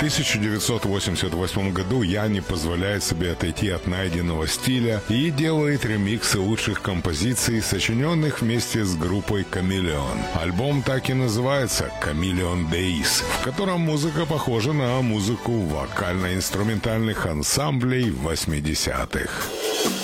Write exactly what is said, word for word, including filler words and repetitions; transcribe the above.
тысяча девятьсот восемьдесят восьмом году Янни позволяет себе отойти от найденного стиля и делает ремиксы лучших композиций, сочиненных вместе с группой Chameleon. Альбом так и называется «Chameleon Days», в котором музыка похожа на музыку вокально-инструментальных ансамблей восьмидесятых.